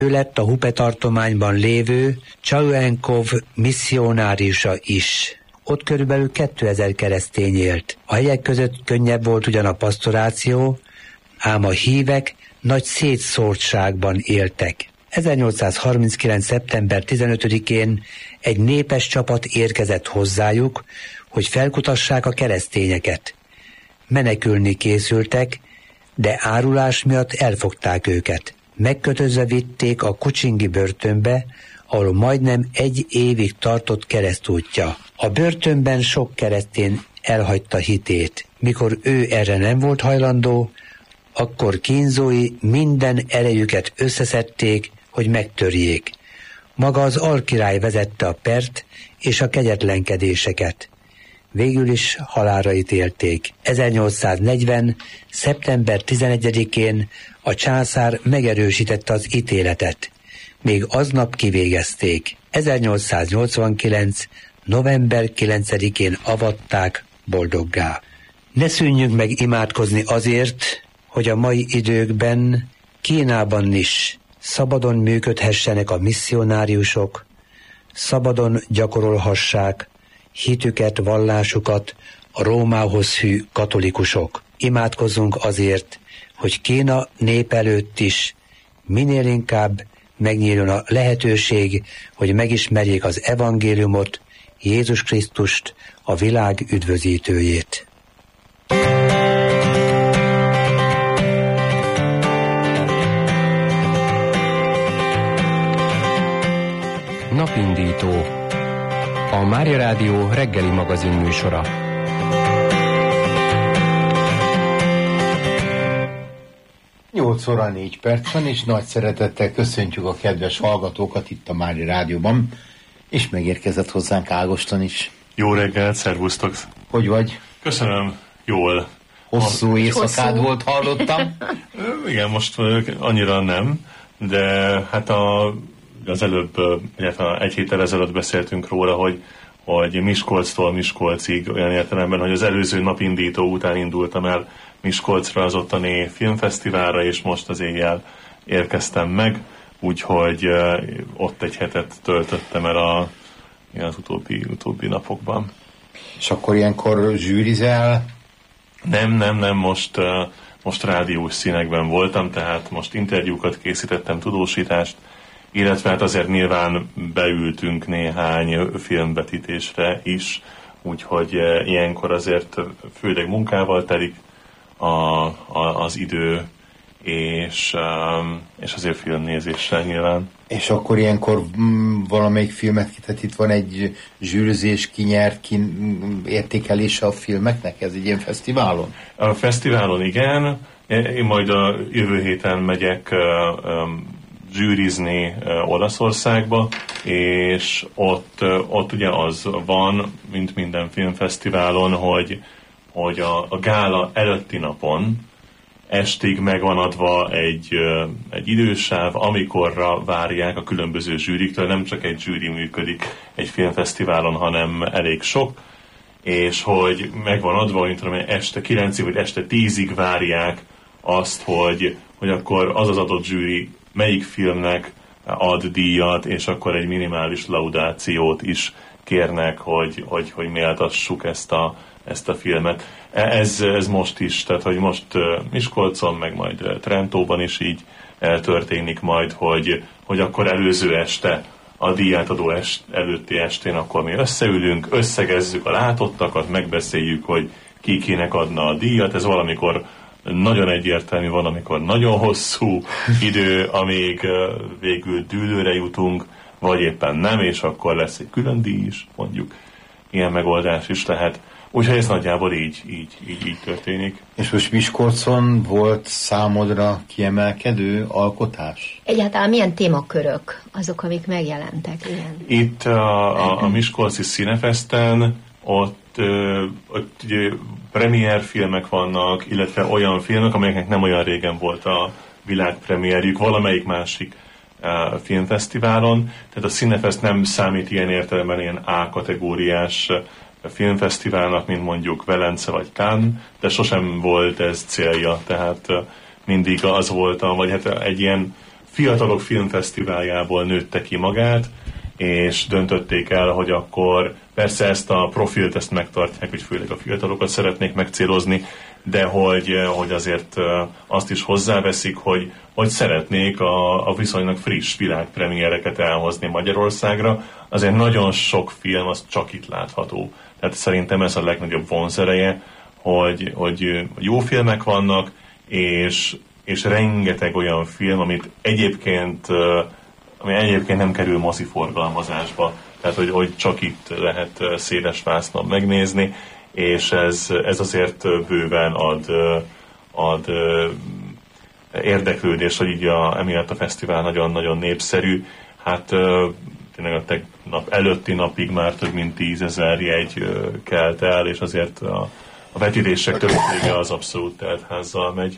Ő lett a Hupe tartományban lévő Csauenkov misszionáriusa is. Ott körülbelül 2000 keresztény élt. A helyek között könnyebb volt ugyan a pasztoráció, ám a hívek nagy szétszórtságban éltek. 1839. szeptember 15-én egy népes csapat érkezett hozzájuk, hogy felkutassák a keresztényeket. Menekülni készültek, de árulás miatt elfogták őket. Megkötözve vitték a Kucsingi börtönbe, ahol majdnem 1 évig tartott keresztútja. A börtönben sok keresztény elhagyta hitét. Mikor ő erre nem volt hajlandó, akkor kínzói minden erejüket összeszedték, hogy megtörjék. Maga az alkirály vezette a pert és a kegyetlenkedéseket. Végül is halálra ítélték. 1840. szeptember 11-én a császár megerősítette az ítéletet. Még aznap kivégezték. 1889. november 9-én avatták boldoggá. Ne szűnjünk meg imádkozni azért, hogy a mai időkben Kínában is szabadon működhessenek a misszionáriusok, szabadon gyakorolhassák hitüket, vallásukat a Rómához hű katolikusok. Imádkozzunk azért, hogy Kína nép előtt is minél inkább megnyíljon a lehetőség, hogy megismerjék az evangéliumot, Jézus Krisztust, a világ üdvözítőjét. Napindító. A Mária Rádió reggeli magazin műsora. Nyolc óra 4 perc van, és nagy szeretettel köszöntjük a kedves hallgatókat itt a Mária Rádióban, és megérkezett hozzánk Ágoston is. Jó reggelt, szervusztok! Hogy vagy? Köszönöm, jól. Hosszú éjszakád volt, hallottam. Igen, most annyira nem, de hát az előbb, illetve 1 héttel ezelőtt beszéltünk róla, hogy Miskolctól Miskolcig, olyan értelemben, hogy az előző napindító után indultam el Miskolcra, az ottani filmfesztiválra, és most az éjjel érkeztem meg, úgyhogy ott 1 hetet töltöttem el az utóbbi napokban. És akkor ilyenkor zsűrizel? Nem, most rádiós színekben voltam, tehát most interjúkat készítettem, tudósítást, illetve hát azért nyilván beültünk néhány filmvetítésre is, úgyhogy ilyenkor azért főleg munkával telik az idő, és azért filmnézéssel nyilván. És akkor ilyenkor valamelyik filmet, tehát itt van egy zsűrizés, kinyert, értékelése a filmeknek? Ez egy ilyen fesztiválon? A fesztiválon igen, én majd a jövő héten megyek zsűrizni Olaszországba, és ott ugye az van, mint minden filmfesztiválon, hogy a gála előtti napon estig meg van adva egy idősáv, amikorra várják a különböző zsűriktől, nem csak egy zsűri működik egy filmfesztiválon, hanem elég sok, és hogy meg van adva, mint tudom, este 9-ig vagy este 10-ig várják azt, hogy akkor az adott zsűri melyik filmnek ad díjat, és akkor egy minimális laudációt is kérnek, hogy méltassuk ezt a filmet. Ez most is, tehát hogy most Miskolcon, meg majd Trentóban is így történik majd, hogy akkor előző este, a díjátadó előtti estén akkor mi összeülünk, összegezzük a látottakat, megbeszéljük, hogy kinek adna a díjat. Ez valamikor nagyon egyértelmű, van, amikor nagyon hosszú idő, amíg végül dűlőre jutunk, vagy éppen nem, és akkor lesz egy külön díj is, mondjuk. Ilyen megoldás is lehet. Úgyhogy ez nagyjából így történik. És most Miskolcon volt számodra kiemelkedő alkotás? Egyáltalán milyen témakörök azok, amik megjelentek? Igen. Itt a Miskolci Színefesten ott ugye premier filmek vannak, illetve olyan filmek, amelyeknek nem olyan régen volt a világpremierjük valamelyik másik filmfesztiválon. Tehát a Színefest nem számít ilyen értelemben ilyen A-kategóriás filmfesztiválnak, mint mondjuk Velence vagy Cannes, de sosem volt ez célja, tehát mindig az volt, vagy hát egy ilyen fiatalok filmfesztiváljából nőtte ki magát, és döntötték el, hogy akkor persze ezt a profilt ezt megtartják, hogy főleg a fiatalokat szeretnék megcélozni, de hogy azért azt is hozzáveszik, hogy szeretnék a viszonylag friss világpremiereket elhozni Magyarországra. Azért nagyon sok film az csak itt látható. Tehát szerintem ez a legnagyobb vonzereje, hogy jó filmek vannak, és rengeteg olyan film, ami egyébként nem kerül moziforgalmazásba. Tehát, hogy csak itt lehet széles vásznon megnézni, és ez azért bőven ad érdeklődés, hogy így emiatt a fesztivál nagyon-nagyon népszerű. Hát tényleg a tegnap előtti napig már több mint 10 000 jegy kelt el, és azért a vetítések többsége az abszolút teltházzal megy.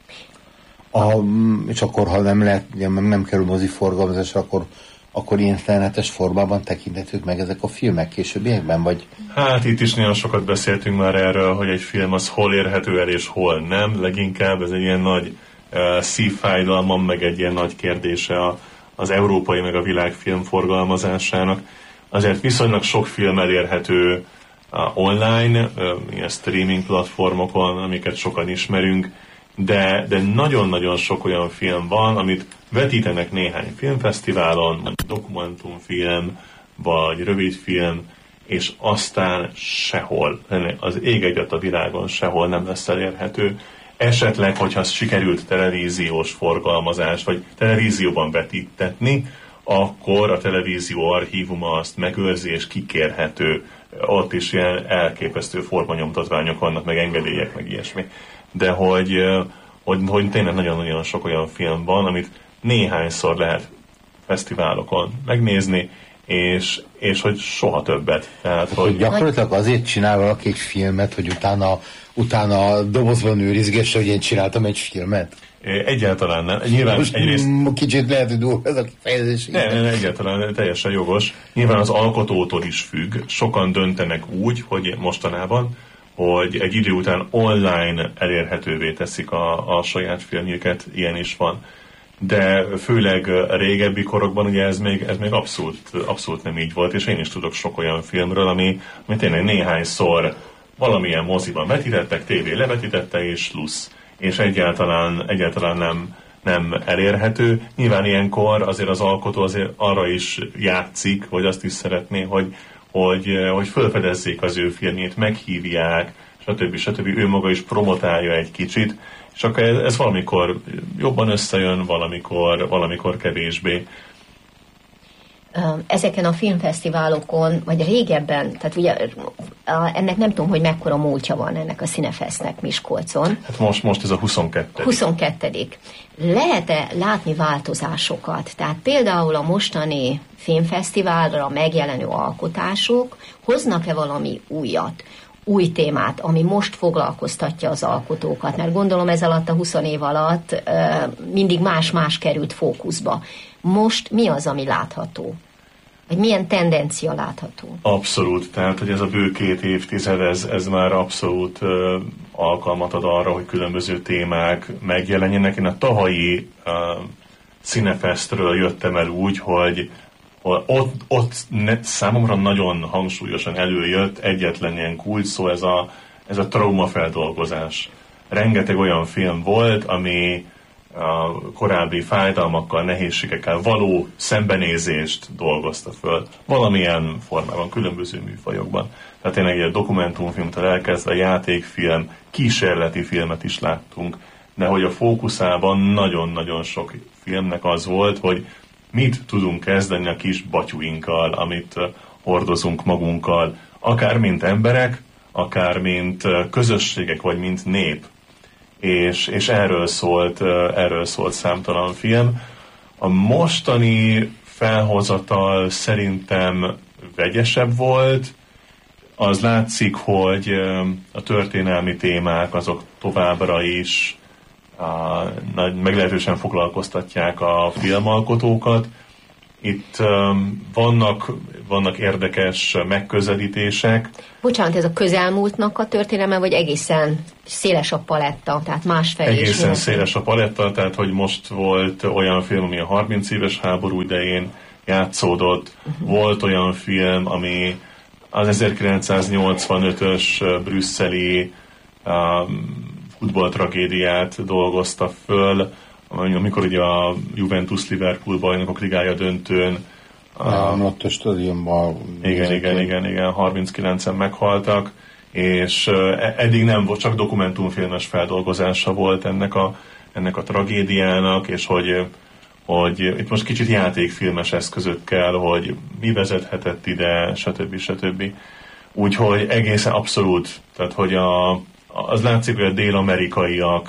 És akkor, ha nem kerül moziforgalmazásra, akkor internetes formában tekinthetők meg ezek a filmek későbbiekben, vagy? Hát itt is nagyon sokat beszéltünk már erről, hogy egy film az hol érhető el és hol nem. Leginkább ez egy ilyen nagy szívfájdalmam, meg egy ilyen nagy kérdése az európai meg a világ filmforgalmazásának. Azért viszonylag sok film elérhető online, ilyen streaming platformokon, amiket sokan ismerünk, de nagyon-nagyon sok olyan film van, amit vetítenek néhány filmfesztiválon, dokumentumfilm, vagy rövidfilm, és aztán sehol, az ég egyet a világon sehol nem lesz elérhető. Esetleg, hogyha sikerült televíziós forgalmazás, vagy televízióban vetítetni, akkor a televízió archívuma azt megőrzi, és kikérhető. Ott is ilyen elképesztő formanyomtatványok vannak, meg engedélyek, meg ilyesmi. De hogy tényleg nagyon-nagyon sok olyan film van, amit néhányszor lehet fesztiválokon megnézni, és hogy soha többet. Tehát, hogy gyakorlatilag azért csinál valaki egy filmet, hogy utána dobozban őrizgesse, hogy én csináltam egy filmet? Egyáltalán nem. Nyilván most egyrészt... kicsit lehet, hogy durva ez a kifejezés. Nem, egyáltalán teljesen jogos. Nyilván az alkotótól is függ. Sokan döntenek úgy, hogy mostanában, hogy egy idő után online elérhetővé teszik a saját filmjüket, ilyen is van. De főleg régebbi korokban ugye ez még abszolút nem így volt, és én is tudok sok olyan filmről, ami tényleg néhányszor valamilyen moziban vetítettek, tévé levetítette, és lusz. És egyáltalán nem elérhető. Nyilván ilyenkor azért az alkotó azért arra is játszik, vagy azt is szeretné, hogy felfedezzék az ő filmjét, meghívják, stb. Ő maga is promotálja egy kicsit, és akkor ez valamikor jobban összejön, valamikor kevésbé. Ezeken a filmfesztiválokon, vagy régebben, tehát ugye ennek nem tudom, hogy mekkora múltja van ennek a Cinefestnek Miskolcon. Hát most ez a 22. 22. Lehet-e látni változásokat? Tehát például a mostani filmfesztiválra megjelenő alkotások hoznak-e valami újat? Új témát, ami most foglalkoztatja az alkotókat, mert gondolom ez alatt a 20 év alatt mindig más-más került fókuszba. Most mi az, ami látható? Vagy milyen tendencia látható? Abszolút, tehát hogy ez a bő 2 évtized, ez már abszolút alkalmat ad arra, hogy különböző témák megjelenjenek. Én a tavalyi Cinefestről jöttem el úgy, hogy ott számomra nagyon hangsúlyosan előjött egyetlen ilyen kulcs szó, ez a traumafeldolgozás. Rengeteg olyan film volt, ami a korábbi fájdalmakkal, nehézségekkel való szembenézést dolgozta föl. Valamilyen formában, különböző műfajokban. Tehát tényleg egy dokumentumfilmtől elkezdve játékfilm, kísérleti filmet is láttunk, de hogy a fókuszában nagyon-nagyon sok filmnek az volt, hogy mit tudunk kezdeni a kis batyuinkkal, amit hordozunk magunkkal, akár mint emberek, akár mint közösségek, vagy mint nép. És erről szólt számtalan film. A mostani felhozatal szerintem vegyesebb volt. Az látszik, hogy a történelmi témák azok továbbra is meglehetősen foglalkoztatják a filmalkotókat, Itt vannak érdekes megközelítések. Bocsánat, ez a közelmúltnak a történelme, vagy egészen széles a paletta, tehát másfelé is? Egészen széles a paletta, tehát hogy most volt olyan film, ami a 30 éves háború idején játszódott, volt olyan film, ami az 1985-ös brüsszeli futballtragédiát dolgozta föl, amikor ugye a Juventus-Liverpool bajnokok ligája döntőn ott a stadionban igen, 39-en meghaltak, és eddig nem volt, csak dokumentumfilmes feldolgozása volt ennek a tragédiának, és hogy itt most kicsit játékfilmes eszközökkel, hogy mi vezethetett ide, stb. Úgyhogy egészen abszolút, tehát hogy az látszik, hogy a dél-amerikaiak,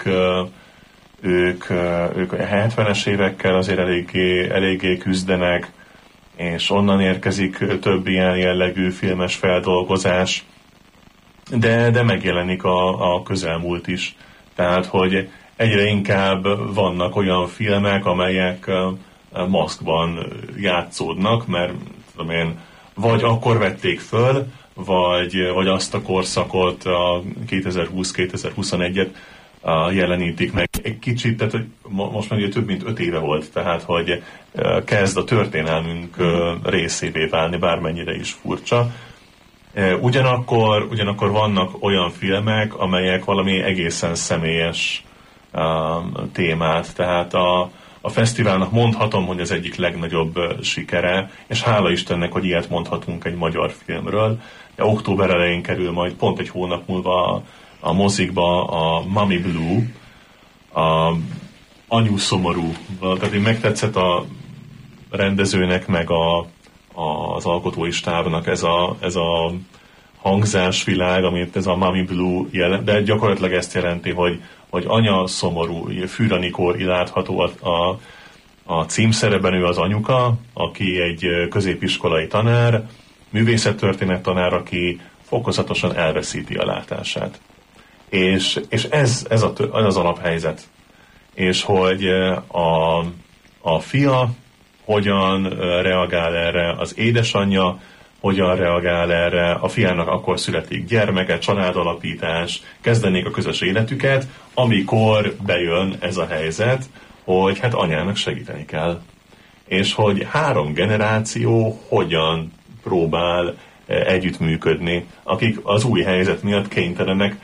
ők a 70-es évekkel azért eléggé küzdenek, és onnan érkezik több ilyen jellegű filmes feldolgozás, de megjelenik a közelmúlt is. Tehát, hogy egyre inkább vannak olyan filmek, amelyek maszkban játszódnak, mert tudom én, vagy akkor vették föl, vagy azt a korszakot, a 2020-2021-et jelenítik meg. Egy kicsit, tehát hogy most már ugye több mint 5 éve volt, tehát hogy kezd a történelmünk részévé válni, bármennyire is furcsa. Ugyanakkor vannak olyan filmek, amelyek valami egészen személyes témát, tehát a fesztiválnak mondhatom, hogy az egyik legnagyobb sikere, és hála Istennek, hogy ilyet mondhatunk egy magyar filmről. Október elején kerül majd pont egy hónap múlva a mozikba a Mommy Blue, a Anyu szomorú. Tehát én megtetszett a rendezőnek, meg az alkotói stábnak ez a hangzásvilág, amit ez a Mommy Blue jelent, de gyakorlatilag ezt jelenti, hogy anya szomorú, Fűra Nikol látható a címszerepben, ő az anyuka, aki egy középiskolai tanár, művészettörténet tanár, aki fokozatosan elveszíti a látását. És ez az alaphelyzet. És hogy a fia hogyan reagál erre, az édesanyja hogyan reagál erre, a fiának akkor születik gyermeke, családalapítás, kezdenék a közös életüket, amikor bejön ez a helyzet, hogy hát anyának segíteni kell. És hogy 3 generáció hogyan próbál együttműködni, akik az új helyzet miatt kénytelenek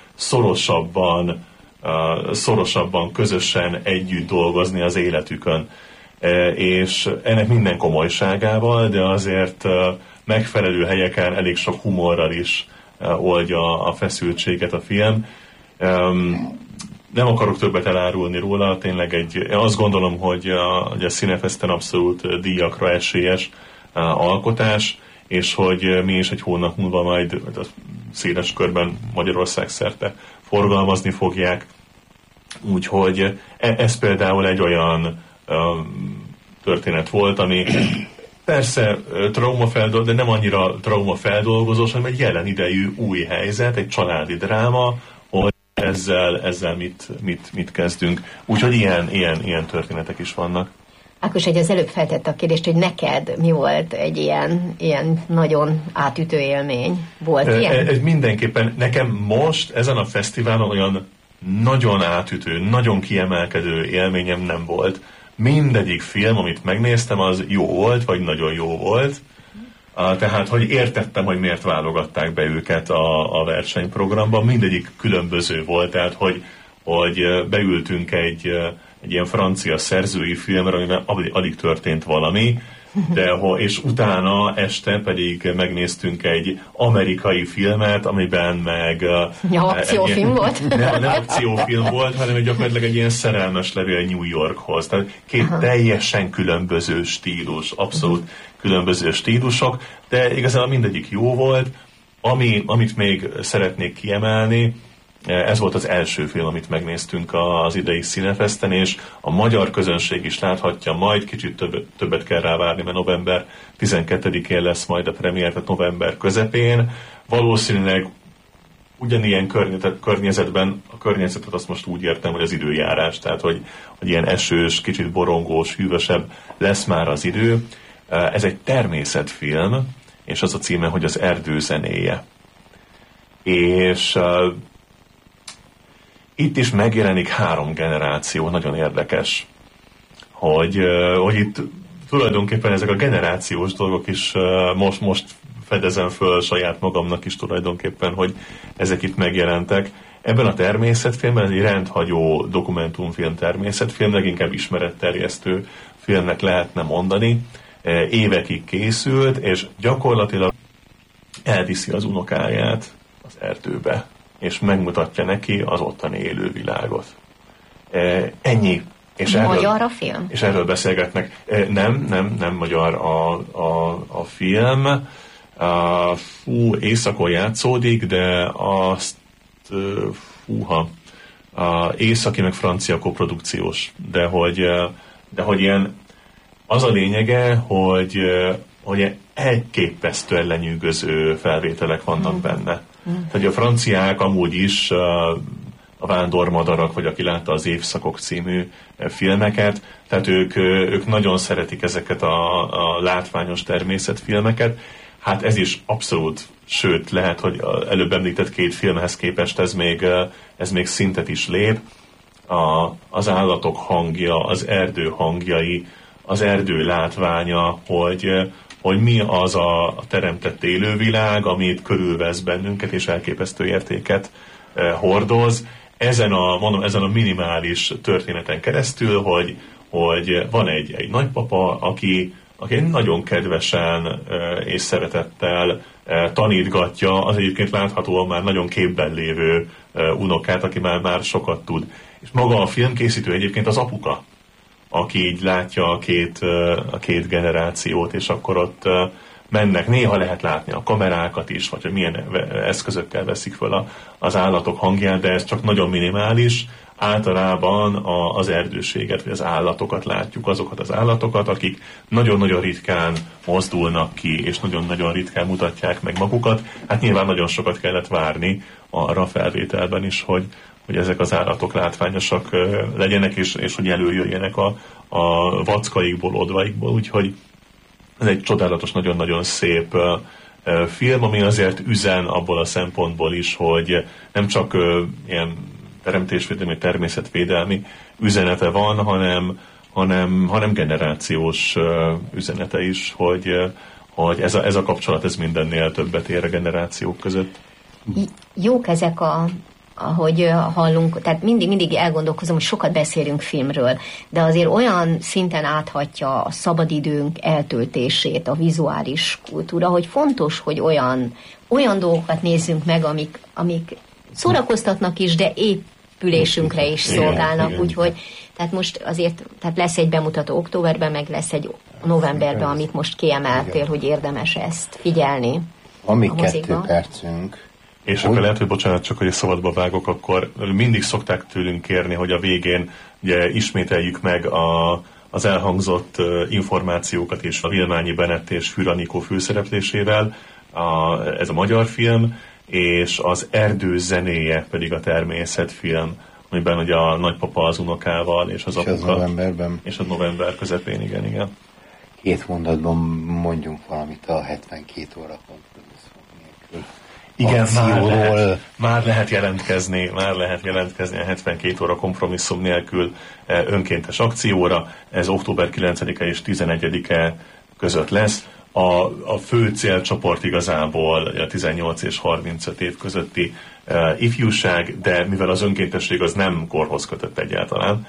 szorosabban közösen együtt dolgozni az életükön. És ennek minden komolyságával, de azért megfelelő helyeken elég sok humorral is oldja a feszültséget a film. Nem akarok többet elárulni róla, tényleg azt gondolom, hogy a Cinefesten abszolút díjakra esélyes alkotás, és hogy mi is egy hónap múlva majd széles körben Magyarország szerte forgalmazni fogják. Úgyhogy ez például egy olyan történet volt, ami persze traumafeldolgozó, de nem annyira traumafeldolgozós, hanem egy jelen idejű új helyzet, egy családi dráma, hogy ezzel mit kezdünk. Úgyhogy ilyen történetek is vannak. Ákos, hogy az előbb feltette a kérdést, hogy neked mi volt egy ilyen nagyon átütő élmény? Volt ilyen? Ez mindenképpen. Nekem most ezen a fesztiválon olyan nagyon átütő, nagyon kiemelkedő élményem nem volt. Mindegyik film, amit megnéztem, az jó volt, vagy nagyon jó volt. Tehát, hogy értettem, hogy miért válogatták be őket a versenyprogramba. Mindegyik különböző volt, tehát, hogy beültünk egy ilyen francia szerzői filmre, amiben alig történt valami, és utána este pedig megnéztünk egy amerikai filmet, amiben meg... akciófilm volt? Nem akciófilm volt, hanem gyakorlatilag egy ilyen szerelmes levél New Yorkhoz. Tehát 2 teljesen különböző stílus, abszolút különböző stílusok, de igazán mindegyik jó volt. Amit még szeretnék kiemelni, ez volt az első film, amit megnéztünk az idei Cinefesten, és a magyar közönség is láthatja majd, kicsit többet kell rávárni, mert november 12-én lesz majd a premier, tehát november közepén. Valószínűleg ugyanilyen környezetben, a környezetet azt most úgy értem, hogy az időjárás, tehát hogy ilyen esős, kicsit borongós, hűvösebb lesz már az idő. Ez egy természetfilm, és az a címe, hogy Az erdő zenéje. És itt is megjelenik 3 generáció, nagyon érdekes, hogy itt tulajdonképpen ezek a generációs dolgok is most fedezem föl saját magamnak is tulajdonképpen, hogy ezek itt megjelentek. Ebben a természetfilmben egy rendhagyó dokumentumfilm természetfilm, leginkább ismeretterjesztő filmnek lehetne mondani. Évekig készült, és gyakorlatilag elviszi az unokáját az erdőbe, és megmutatja neki az ottani élővilágot. Ennyi. És magyar a film? És erről beszélgetnek. Nem magyar a film. Északon játszódik, de azt északi meg francia koprodukciós. De hogy ilyen az a lényege, hogy elképesztően lenyűgöző felvételek vannak benne. Tehát a franciák amúgy is a Vándormadarak, vagy aki látta az Évszakok című filmeket, tehát ők nagyon szeretik ezeket a látványos természetfilmeket. Hát ez is abszolút, sőt, lehet, hogy előbb említett 2 filmhez képest ez még szintet is lép. Az állatok hangja, az erdő hangjai, az erdő látványa, hogy mi az a teremtett élővilág, amit körülvesz bennünket, és elképesztő értéket hordoz. Ezen a minimális történeten keresztül, hogy van egy nagypapa, aki nagyon kedvesen és szeretettel tanítgatja az egyébként láthatóan már nagyon képben lévő unokát, aki már sokat tud. És maga a filmkészítő egyébként az apuka, aki így látja a két generációt, és akkor ott mennek. Néha lehet látni a kamerákat is, vagy hogy milyen eszközökkel veszik föl az állatok hangját, de ez csak nagyon minimális. Általában az erdőséget, vagy az állatokat látjuk, azokat az állatokat, akik nagyon-nagyon ritkán mozdulnak ki, és nagyon-nagyon ritkán mutatják meg magukat. Hát nyilván nagyon sokat kellett várni arra a felvételben is, hogy ezek az állatok látványosak legyenek, és hogy előjöjjenek a vackaikból, odvaikból. Úgyhogy ez egy csodálatos, nagyon-nagyon szép film, ami azért üzen abból a szempontból is, hogy nem csak ilyen teremtésvédelmi, természetvédelmi üzenete van, hanem generációs üzenete is, hogy ez a kapcsolat ez mindennél többet ér a generációk között. Jók ezek ahogy hallunk, tehát mindig elgondolkozom, hogy sokat beszélünk filmről, de azért olyan szinten áthatja a szabadidőnk eltöltését, a vizuális kultúra, hogy fontos, hogy olyan dolgokat nézzünk meg, amik szórakoztatnak is, de épülésünkre is szolgálnak, úgyhogy tehát most azért tehát lesz egy bemutató októberben, meg lesz egy novemberben, amit most kiemeltél, hogy érdemes ezt figyelni. Van még 2 percünk. És akkor lehet, hogy bocsánat, csak hogy a szabadba vágok, akkor mindig szokták tőlünk kérni, hogy a végén ugye ismételjük meg az elhangzott információkat és a Vilmányi Benett és Für Anikó főszereplésével. Ez a magyar film, és az erdő zenéje pedig a természetfilm, amiben ugye a nagypapa az unokával, és az apuka. És az novemberben. És a november közepén, igen. 2 mondatban mondjunk valamit a 72 óra kompromisszum nélkül. Igen, már lehet jelentkezni a 72 óra kompromisszum nélkül önkéntes akcióra. Ez október 9-e és 11-e között lesz. A fő célcsoport igazából a 18 és 35 év közötti ifjúság, de mivel az önkéntesség az nem korhoz kötött egyáltalán,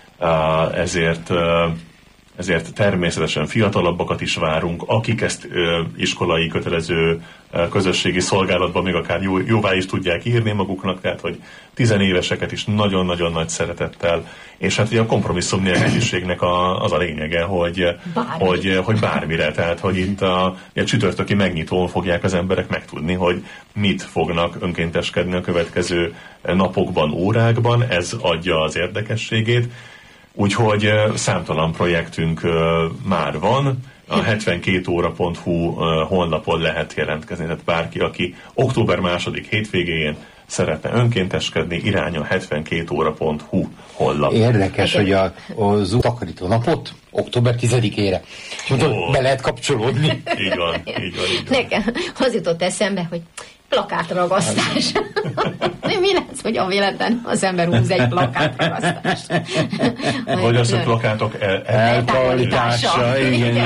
ezért természetesen fiatalabbakat is várunk, akik ezt iskolai kötelező közösségi szolgálatban még akár jóvá is tudják írni maguknak, tehát hogy 10 éveseket is nagyon-nagyon nagy szeretettel, és hát ugye a kompromisszum nélküliségnek az a lényege, hogy bármire, tehát hogy itt a csütörtöki megnyitón fogják az emberek megtudni, hogy mit fognak önkénteskedni a következő napokban, órákban, ez adja az érdekességét. Úgyhogy számtalan projektünk már van, a 72óra.hu honlapon lehet jelentkezni, tehát bárki, aki október 2. hétvégén szeretne önkénteskedni, irány a 72óra.hu honlap. Érdekes, hogy az takarító napot október 10-ére. Be lehet kapcsolódni. Így van. Nekem az jutott eszembe, hogy plakátragasztás. Mi lesz, hogy a véletlen az ember húz egy plakátragasztást? Vagy az, hogy plakátok eltávolítása. Igen.